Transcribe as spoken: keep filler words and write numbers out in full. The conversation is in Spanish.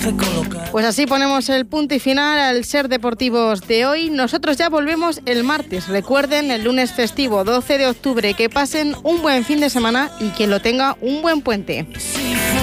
Pues así ponemos el punto y final al Ser Deportivos de hoy. Nosotros ya volvemos el martes. Recuerden, el lunes festivo doce de octubre. Que pasen un buen fin de semana y quien lo tenga, un buen puente.